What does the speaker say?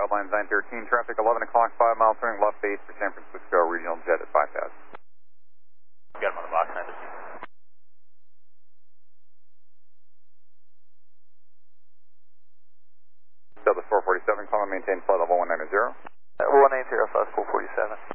Lines 913, traffic 11 o'clock, 5 miles turning left base for San Francisco, regional jet at 5,000. Got him on the box, 913. Delta 447, climb and maintain flight level 190. 190, flight 447.